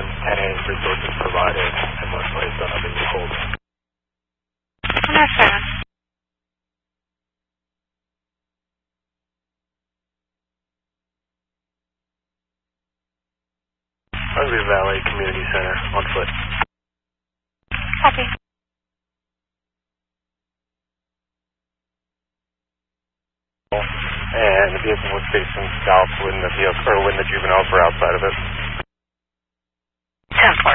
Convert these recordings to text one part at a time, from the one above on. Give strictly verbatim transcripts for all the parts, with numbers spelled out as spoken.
one, ten A, resources provided, and one placed on other hold. Understand. Ugly Valley Community Center, on foot. Copy. And the vehicle was facing south when the vehicle, or when the juveniles were outside of it. ten four.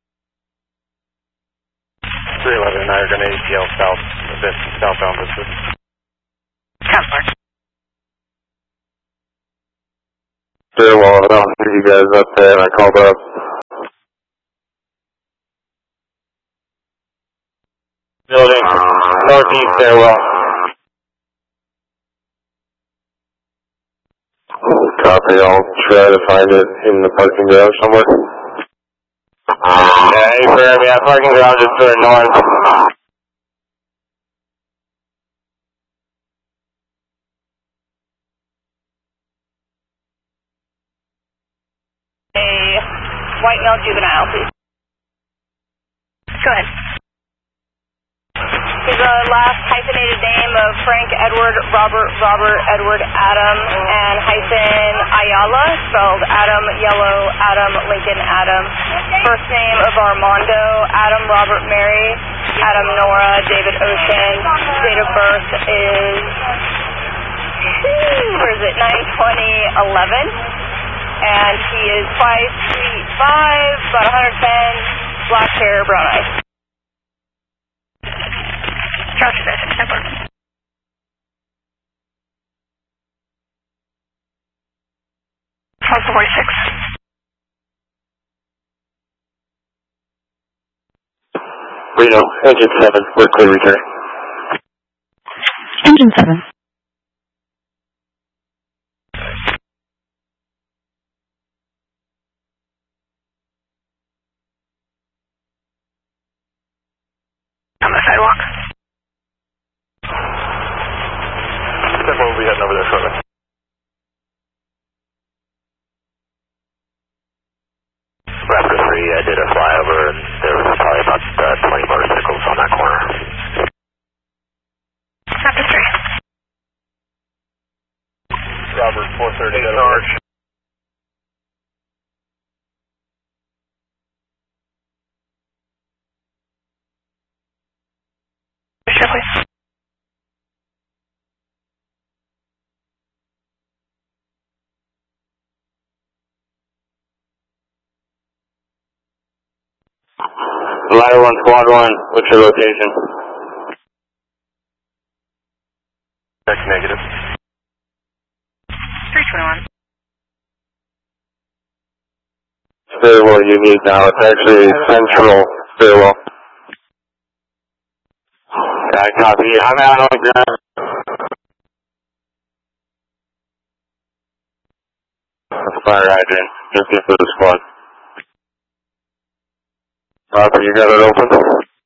three eleven and I are going to A T L south, a bit southbound listed. ten four. Very well, I don't hear you guys up there, and I called up. Building, northeast stairwell. Copy, I'll try to find it in the parking garage somewhere. Yeah, hey, Prairie, yeah, parking garage is to the north. A white male juvenile, please. Go ahead. His uh, last hyphenated name of Frank Edward Robert Robert Edward Adam and hyphen Ayala, spelled Adam Yellow Adam Lincoln Adam. First name of Armando Adam Robert Mary Adam Nora David Ocean. Date of birth is where is it nine twenty eleven, and he is five feet five, about one hundred ten, black hair, brown eyes. Roger that, September. twelve forty-six. Reno, engine seven, we're clear return. Engine seven. On the sidewalk. What will be heading over there shortly? Raptor three, I did a flyover, and there was probably about uh, twenty motorcycles on that corner. Raptor three. Robert, four thirty, hey, Sarge. Sure, please. Ladder one, squad one, what's your location? Check negative. three twenty-one. Stairwell you need now, it's actually central stairwell. Yeah, I copy. I'm out on the ground. Fire hydrant, just get for the squad. Roger, you got it open?